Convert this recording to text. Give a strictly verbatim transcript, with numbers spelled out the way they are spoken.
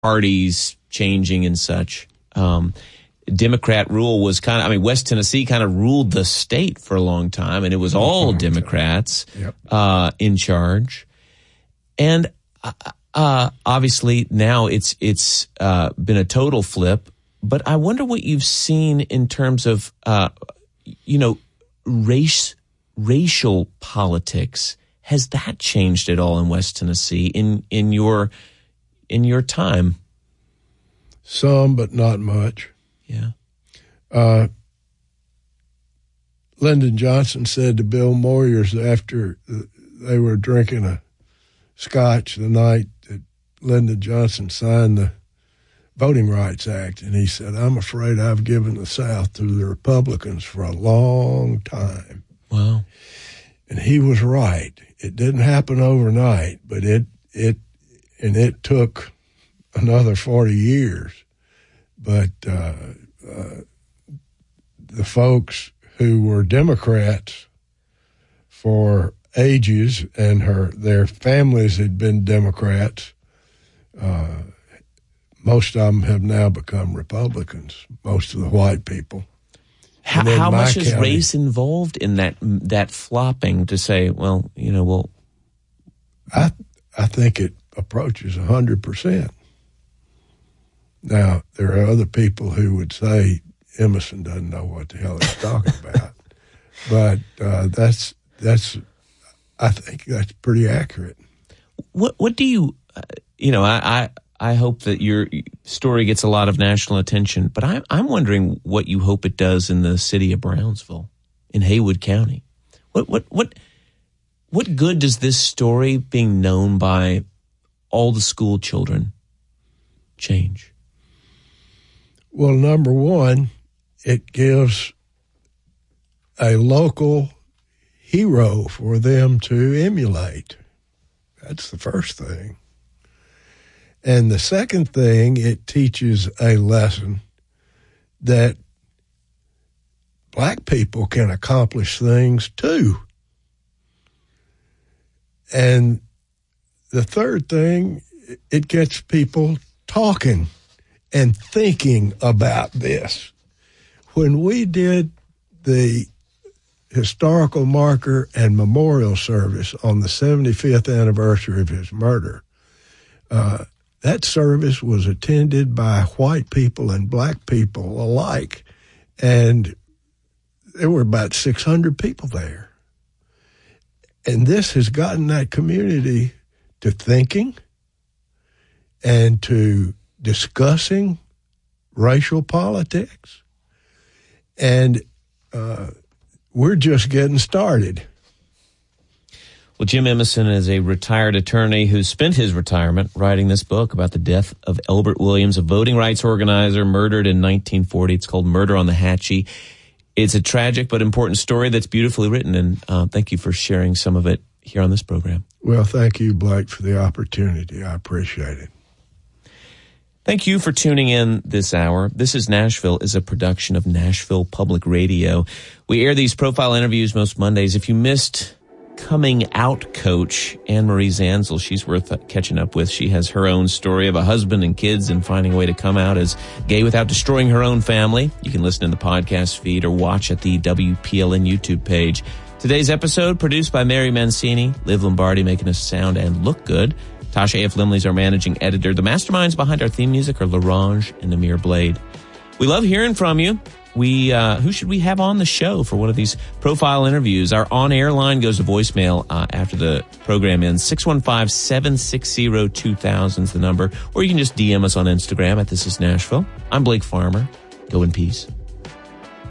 parties changing and such. Um, Democrat rule was kind of, I mean, West Tennessee kind of ruled the state for a long time, and it was all Democrats yep. uh, in charge. And uh, obviously now it's it's uh, been a total flip. But I wonder what you've seen in terms of, uh, you know, race, racial politics. Has that changed at all in West Tennessee in in your in your time? Some, but not much. Yeah. Uh, Lyndon Johnson said to Bill Moyers after they were drinking a scotch the night that Lyndon Johnson signed the Voting Rights Act, and he said, "I'm afraid I've given the South to the Republicans for a long time." Wow. And he was right. It didn't happen overnight, but it it and it took another forty years. But uh, uh, the folks who were Democrats for ages, and her their families had been Democrats, uh, most of them have now become Republicans, most of the white people. How, how much is county, race involved in that that flopping to say, well, you know, well... I I think it approaches one hundred percent. Now, there are other people who would say Emerson doesn't know what the hell he's talking about. But uh, that's, that's, I think that's pretty accurate. What What do you, uh, you know, I, I, I hope that your story gets a lot of national attention, but I'm, I'm wondering what you hope it does in the city of Brownsville, in Haywood County. What, what, what, what good does this story being known by all the school children change? Well, number one, it gives a local hero for them to emulate. That's the first thing. And the second thing, it teaches a lesson that black people can accomplish things too. And the third thing, it gets people talking and thinking about this. When we did the historical marker and memorial service on the seventy-fifth anniversary of his murder, uh, that service was attended by white people and black people alike. And there were about six hundred people there. And this has gotten that community to thinking and to discussing racial politics. And uh, we're just getting started. Well, Jim Emerson is a retired attorney who spent his retirement writing this book about the death of Elbert Williams, a voting rights organizer murdered in nineteen forty. It's called Murder on the Hatchie. It's a tragic but important story that's beautifully written, and uh, thank you for sharing some of it here on this program. Well, thank you, Blake, for the opportunity. I appreciate it. Thank you for tuning in this hour. This is Nashville is a production of Nashville Public Radio. We air these profile interviews most Mondays. If you missed coming out coach Anne-Marie Zanzel, she's worth catching up with. She has her own story of a husband and kids and finding a way to come out as gay without destroying her own family. You can listen in the podcast feed or watch at the W P L N YouTube page. Today's episode produced by Mary Mancini, Liv Lombardi making us sound and look good. Tasha F. Limley's our managing editor. The masterminds behind our theme music are LaRange and Amir Blade. We love hearing from you. We uh, who should we have on the show for one of these profile interviews? Our on-air line goes to voicemail uh, after the program ends. six one five, seven six zero, two thousand is the number. Or you can just D M us on Instagram at This Is Nashville. I'm Blake Farmer. Go in peace.